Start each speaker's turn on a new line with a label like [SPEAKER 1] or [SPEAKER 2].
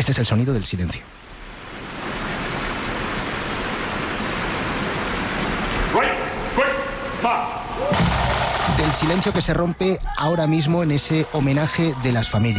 [SPEAKER 1] Este es el sonido del silencio. Del silencio que se rompe ahora mismo en ese homenaje de las familias.